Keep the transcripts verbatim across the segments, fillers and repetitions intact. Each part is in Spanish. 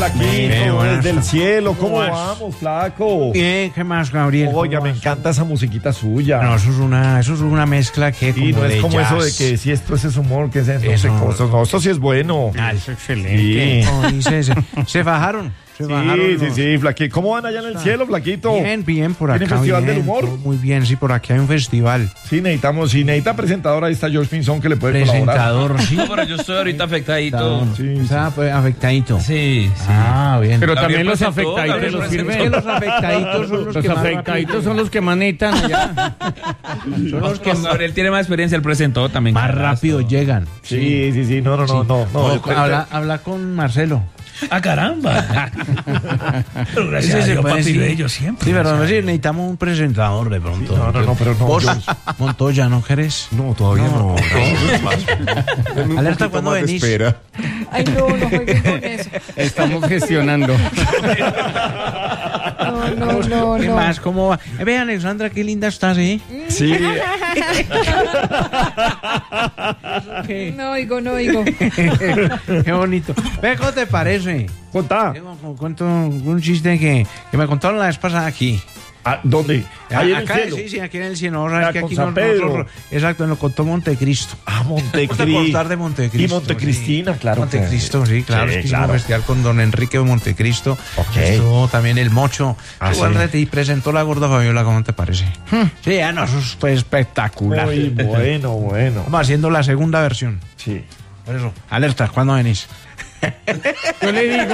Flaquito, desde el cielo. ¿Cómo, ¿Cómo vamos, flaco? Bien, ¿qué más, Gabriel? Oiga, me encanta esa musiquita suya. No, eso es una, eso es una mezcla que sí, como no de es como jazz. eso de que si esto es ese humor, que es eso, Eso. no sé cosas. No, esto sí es bueno. Ah, es excelente. Sí. No, dice, se, se bajaron. Se Sí, bajaron sí, los- sí, Flaquito. ¿Cómo van allá en el cielo, Flaquito? Bien, bien, por acá. ¿Tiene festival bien, del humor? todo muy bien, sí, por aquí hay un festival. Sí, necesitamos, sí, necesita presentador, ahí está George Pinzón que le puede colaborar. Presentador, sí. No, pero yo estoy ahorita afectadito. Sí, sí. Está pues, afectadito. Sí, sí. Ah, bien. Pero Gabriel también los presentó, afectaditos Gabriel los presentó. Es que sirven. los afectaditos son los, Los que más afectaditos rápido- son los que manetan allá. son los que Pues, Gabriel tiene más experiencia, él presentó también. más Carrasco. rápido llegan. Sí, sí, sí, no, no, no, no. no, O- yo creo- habla, habla con Marcelo. ¡Ah, caramba! Pero gracias Ese a se Dios, puede papi decir. bello siempre. Sí, pero sí, necesitamos un presentador de pronto. no, no, no, pero no, ¿Vos, yo- Montoya, no querés? No, todavía no. Dame un Alerta, poquito ¿cuándo más de venís? espera. Ay, no, no jueguen con eso. Estamos gestionando. No, no, no, ¿Qué no. más? ¿Cómo va? Eh, ve, Alexandra, qué linda estás, ¿eh? Sí, Qué, No oigo, no oigo. qué bonito. Ve, ¿cómo te parece? contá. Tengo- cu- Cuento un chiste que, que me contaron la vez pasada aquí. Ah, ¿dónde? Ahí en el Acá, cielo. sí, sí, aquí en el cielo. ¿No sabes Ah, que con aquí San no- Pedro. nosotros- exacto, nos contó Montecristo. Ah, ¿Cómo te Montecristo. acordás de Montecristo? Y Montecristina, Sí. claro. que- Montecristo, sí, claro. Sí, es que hicimos claro. un festival con don Enrique de Montecristo. Ok. Estuvo también el Mocho. Ah, Igual sí. rete y presentó la gorda Fabiola, ¿cómo te parece? Sí, ya no, eso fue espectacular. Muy bueno, bueno. Vamos haciendo la segunda versión. Sí. Por eso, alerta, ¿cuándo venís? Yo le digo.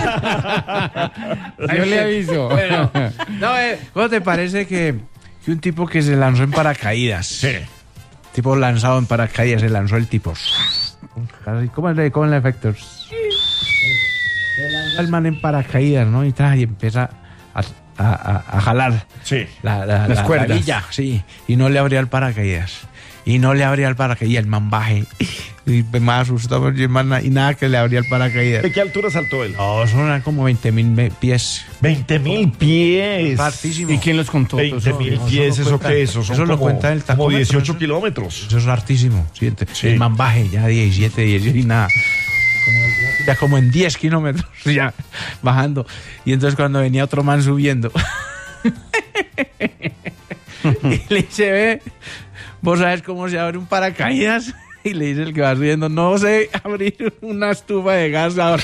Yo le aviso. Bueno, no, eh, ¿cómo te parece que, que un tipo que se lanzó en paracaídas? Sí. Tipo lanzado en paracaídas, se lanzó el tipo. Así, ¿Cómo es el, cómo es el efecto? Se lanza el man en paracaídas, ¿no? Y, tra- y empieza a, a- a- a jalar Sí. la, la, Las la- cuerdas. la villa, sí. Y no le abría el paracaídas. Y no le abría el paracaídas, el man baje. Y más asustado, y, el man na- y nada que le abría el paracaídas. ¿De qué altura saltó él? No, son eran como veinte mil pies. veinte mil pies. Hartísimo. ¿Y quién los contó? veinte mil no, pies, eso ¿eso lo cuenta- qué es? Eso son eso lo como, cuenta el como tacómetro, dieciocho eso. kilómetros. Eso es hartísimo. Sí, ent- Sí. El man baje ya diecisiete, dieciocho y nada. Como- ya como en diez kilómetros ya bajando. Y entonces cuando venía otro man subiendo. Y le dice, ve, ¿vos sabes cómo se abre un paracaídas? Y le dice el que va subiendo, no sé abrir una estufa de gas ahora.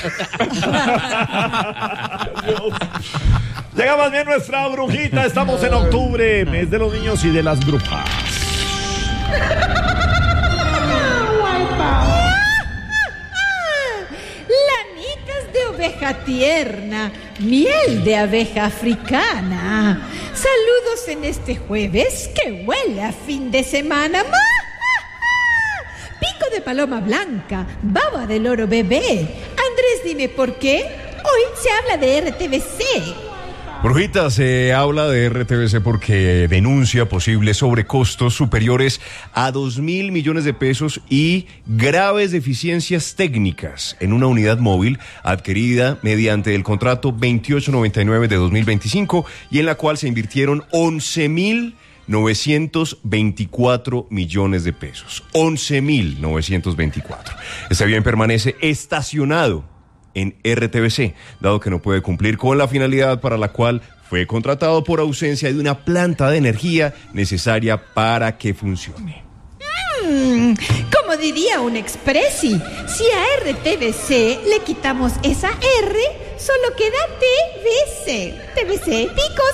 Llega más bien nuestra brujita. Estamos en octubre, mes de los niños y de las brujas. Lanitas de oveja tierna, miel de abeja africana. Saludos en este jueves que huele a fin de semana. ¡Ma! Pico de paloma blanca, baba de loro bebé. Andrés, dime por qué. Hoy se habla de R T V C. Brujita, se habla de R T V C porque denuncia posibles sobrecostos superiores a dos mil millones de pesos y graves deficiencias técnicas en una unidad móvil adquirida mediante el contrato veintiocho noventa y nueve de dos mil veinticinco y en la cual se invirtieron once mil novecientos veinticuatro millones de pesos. once mil novecientos veinticuatro. Este bien permanece estacionado en R T V C, dado que no puede cumplir con la finalidad para la cual fue contratado por ausencia de una planta de energía necesaria para que funcione. Mm, como diría un expressi, si a R T V C le quitamos esa R, solo queda T V C. T V C, picos.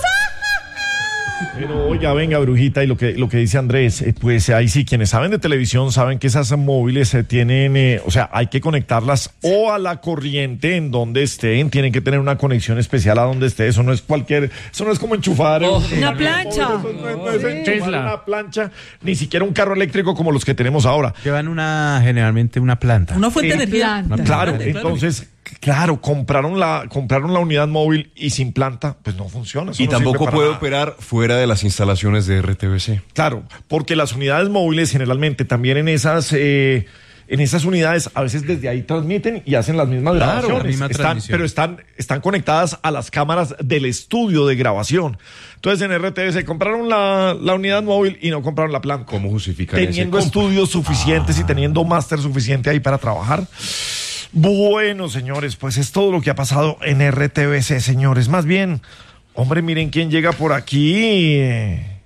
Pero oiga, venga, brujita, y lo que, lo que dice Andrés, eh, pues ahí sí, quienes saben de televisión saben que esas móviles se tienen, eh, o sea, hay que conectarlas o a la corriente en donde estén, tienen que tener una conexión especial a donde esté, eso no es cualquier, eso no es como enchufar Oh, un- una plancha. Eso no es, no es enchufar Tesla. una plancha, ni siquiera un carro eléctrico como los que tenemos ahora. Llevan una, generalmente una planta. Una fuente de energía. Planta. Claro, Claro. entonces, claro, compraron la, compraron la unidad móvil y sin planta, pues no funciona. eso Y no sirve tampoco para puede nada. operar fuera de las instalaciones de R T V C. Claro, porque las unidades móviles generalmente también en esas eh, en esas unidades a veces desde ahí transmiten y hacen las mismas Claro, grabaciones. la misma Están- transmisión. pero están, están conectadas a las cámaras del estudio de grabación. Entonces en R T V C compraron la, la unidad móvil y no compraron la planta. ¿Cómo justifican ese Teniendo compra? estudios suficientes y teniendo máster suficiente ahí para trabajar. Bueno, señores, pues es todo lo que ha pasado en R T V C, señores. Más bien, hombre, miren quién llega por aquí.